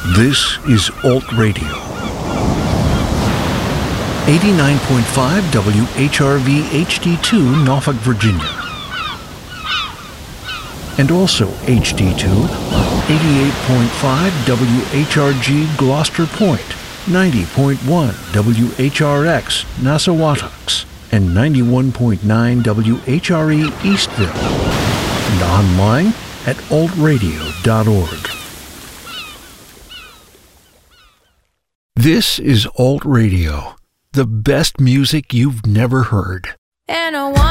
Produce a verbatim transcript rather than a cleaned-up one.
This is Alt Radio. eighty-nine point five W H R V H D two, Norfolk, Virginia. And also H D two on eighty-eight point five W H R G, Gloucester Point, ninety point one W H R X, Nassawatucks, and ninety-one point nine W H R E, Eastville. And online at alt radio dot org. This is Alt Radio, the best music you've never heard. And I want